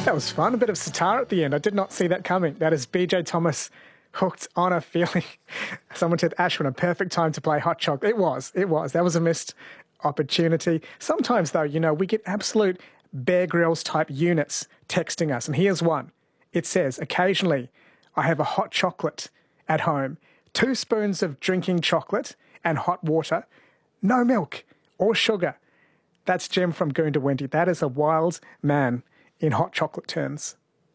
That was fun. A bit of sitar at the end. I did not see that coming. That is BJ Thomas, Hooked on a Feeling. Someone said, Ashwin, a perfect time to play Hot Chocolate. It was. That was a missed opportunity. Sometimes, though, we get absolute Bear Grylls type units texting us. And here's one. It says, occasionally, I have a hot chocolate at home, 2 spoons of drinking chocolate and hot water, no milk or sugar. That's Jim from Goondiwindi. That is a wild man in hot chocolate terms.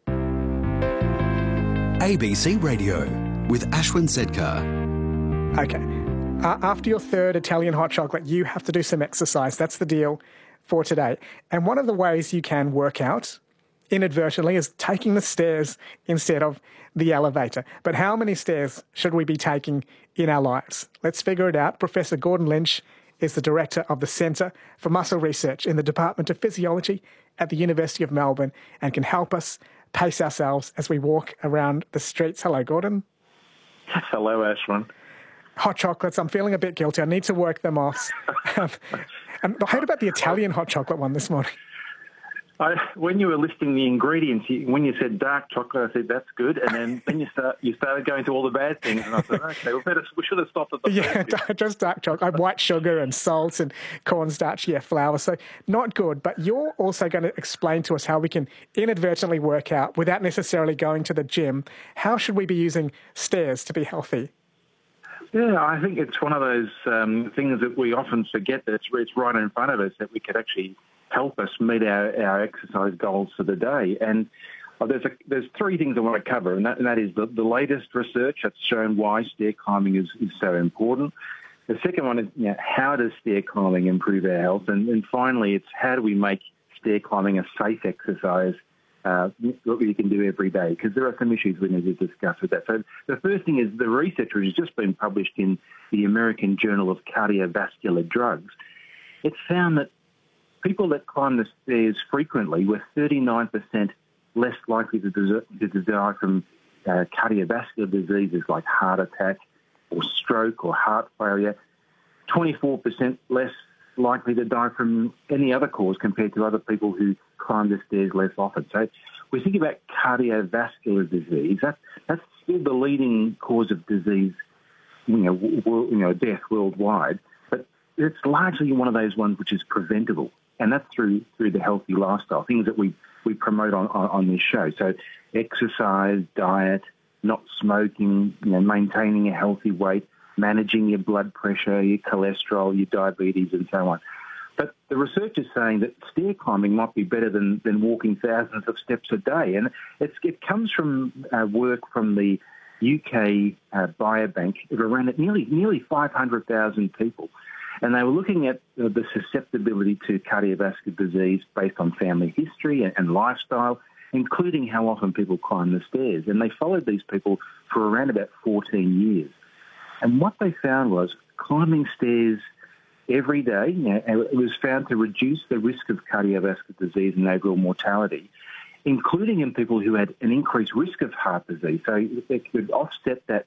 ABC Radio with Ashwin Sedkar. Okay. After your third Italian hot chocolate, you have to do some exercise. That's the deal for today. And one of the ways you can work out inadvertently is taking the stairs instead of the elevator. But how many stairs should we be taking in our lives? Let's figure it out. Professor Gordon Lynch is the director of the Centre for Muscle Research in the Department of Physiology at the University of Melbourne and can help us pace ourselves as we walk around the streets. Hello, Gordon. Hello, Ashwin. Hot chocolates, I'm feeling a bit guilty. I need to work them off. And I heard about the Italian hot chocolate one this morning. When you were listing the ingredients, when you said dark chocolate, I said, that's good. And then you started going through all the bad things. And I said, okay, we should have stopped at the first. Just dark chocolate. White sugar and salt and cornstarch, flour. So not good. But you're also going to explain to us how we can inadvertently work out without necessarily going to the gym. How should we be using stairs to be healthy? Yeah, I think it's one of those things that we often forget that it's right in front of us, that we could actually help us meet our exercise goals for the day. And there's 3 things I want to cover, and that is the latest research that's shown why stair climbing is so important. The second one is how does stair climbing improve our health? And finally, it's how do we make stair climbing a safe exercise that we can do every day, because there are some issues we need to discuss with that. So the first thing is the research, which has just been published in the American Journal of Cardiovascular Drugs. It's found that people that climb the stairs frequently were 39% less likely to die from cardiovascular diseases like heart attack or stroke or heart failure, 24% less likely to die from any other cause compared to other people who climb the stairs less often. So we think about cardiovascular disease. That's still the leading cause of disease, death worldwide. But it's largely one of those ones which is preventable, and that's through the healthy lifestyle, things that we promote on this show. So exercise, diet, not smoking, maintaining a healthy weight, managing your blood pressure, your cholesterol, your diabetes, and so on. But the research is saying that stair climbing might be better than walking thousands of steps a day. And it comes from work from the UK Biobank. It ran at nearly 500,000 people. And they were looking at the susceptibility to cardiovascular disease based on family history and lifestyle, including how often people climb the stairs. And they followed these people for around about 14 years. And what they found was climbing stairs every day, it was found to reduce the risk of cardiovascular disease and overall mortality, including in people who had an increased risk of heart disease. So it could offset that